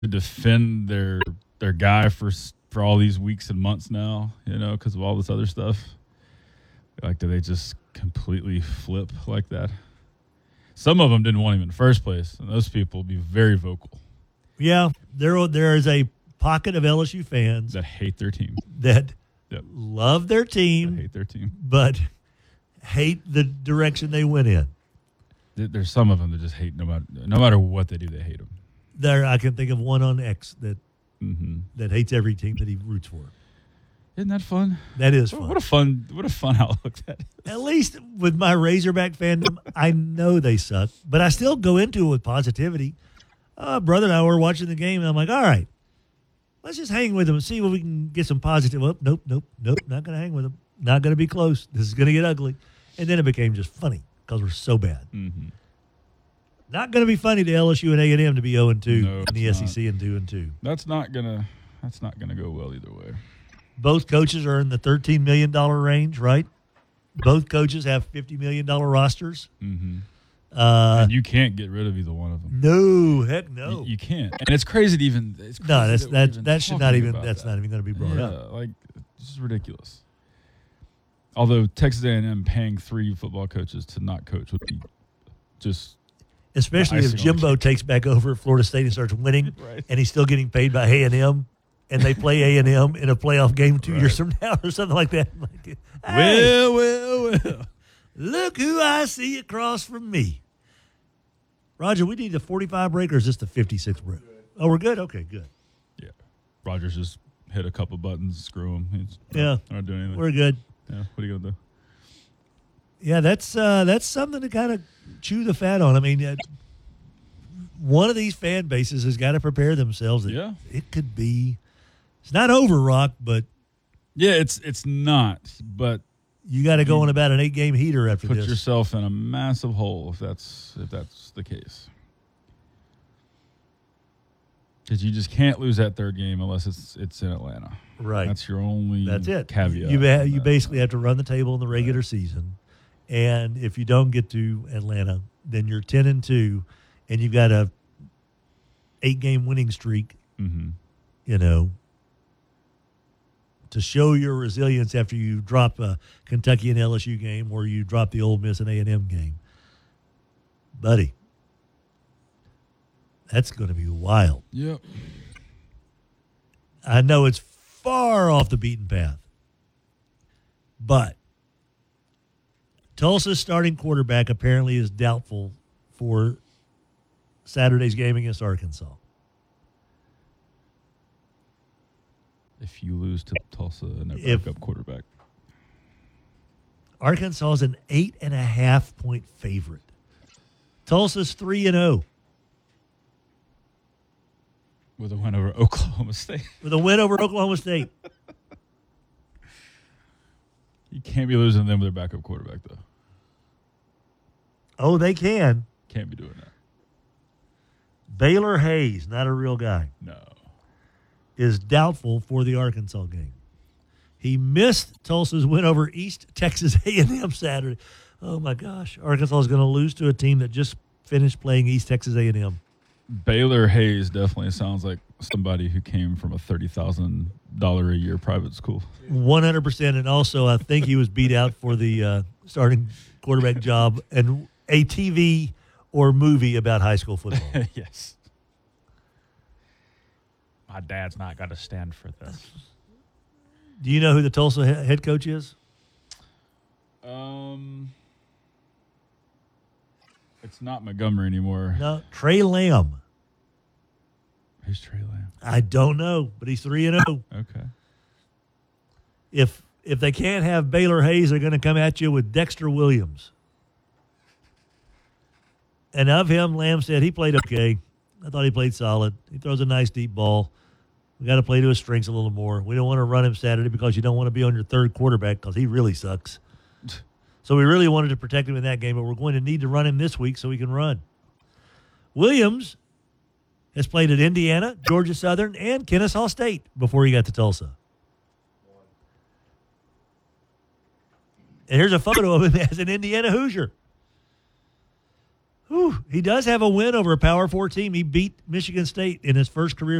to defend their guy for all these weeks and months now, because of all this other stuff. Like, do they just completely flip like that? Some of them didn't want him in the first place, and those people will be very vocal. Yeah, there is a pocket of LSU fans that hate their team, that love their team, that hate their team, but hate the direction they went in. There's some of them that just hate no matter what they do, they hate them. There, I can think of one on X that hates every team that he roots for. Isn't that fun? That is fun. What a fun outlook that is. At least with my Razorback fandom, I know they suck, but I still go into it with positivity. Brother and I were watching the game, and I'm like, all right, let's just hang with them and see if we can get some positive. Oh, nope, not going to hang with them. Not going to be close. This is going to get ugly. And then it became just funny because we're so bad. Mm-hmm. Not going to be funny to LSU and A&M to be 0-2 in the not. SEC and 2-2. That's not gonna go well either way. Both coaches are in the $13 million range, right? Both coaches have $50 million rosters. Mm-hmm. And you can't get rid of either one of them. No, heck no. You can't. And it's crazy to even. It's crazy no, that should not even. That's not even going to be brought up. Like, this is ridiculous. Although Texas A&M paying 3 football coaches to not coach would be just. Especially if Jimbo takes back over at Florida State and starts winning, right. And he's still getting paid by A&M, and they play A&M in a playoff game 2 years from now or something like that. Like, hey, well. Look who I see across from me. Roger, we need a 45 break, or is this the 56 break? Oh, we're good? Okay, good. Yeah. Rogers just hit a couple buttons, screw him. He's not doing anything. We're good. Yeah, what are you going to do? Yeah, that's something to kind of chew the fat on. I mean, one of these fan bases has got to prepare themselves. It could be. It's not over, Rock, but yeah, it's not. But you got to go on about an 8-game heater after this. Put yourself in a massive hole if that's the case. Because you just can't lose that third game unless it's in Atlanta. Right. That's your only. That's it. Caveat. You basically have to run the table in the regular season. And if you don't get to Atlanta, then you're 10-2, and you've got a 8-game winning streak. Mm-hmm. To show your resilience after you drop a Kentucky and LSU game, or you drop the Ole Miss and A&M game, buddy. That's going to be wild. Yep. I know it's far off the beaten path, but Tulsa's starting quarterback apparently is doubtful for Saturday's game against Arkansas. If you lose to Tulsa and their backup quarterback. Arkansas is an 8.5-point favorite. Tulsa's 3-0. With a win over Oklahoma State. With a win over Oklahoma State. You can't be losing them with their backup quarterback, though. Oh, they can. Can't be doing that. Baylor Hayes, not a real guy. No. Is doubtful for the Arkansas game. He missed Tulsa's win over East Texas A&M Saturday. Oh, my gosh. Arkansas is going to lose to a team that just finished playing East Texas A&M. Baylor Hayes definitely sounds like somebody who came from a $30,000 a year private school. 100%. And also, I think he was beat out for the starting quarterback job and a TV or movie about high school football. Yes. My dad's not going to stand for this. Do you know who the Tulsa head coach is? It's not Montgomery anymore. No, Trey Lamb. Who's Trey Lamb? I don't know, but he's 3-0. Okay. If they can't have Baylor Hayes, they're going to come at you with Dexter Williams. And of him, Lamb said he played okay. I thought he played solid. He throws a nice deep ball. We got to play to his strengths a little more. We don't want to run him Saturday because you don't want to be on your third quarterback because he really sucks. So we really wanted to protect him in that game, but we're going to need to run him this week so he can run. Williams has played at Indiana, Georgia Southern, and Kennesaw State before he got to Tulsa. And here's a photo of him as an Indiana Hoosier. Whew, he does have a win over a Power 4 team. He beat Michigan State in his first career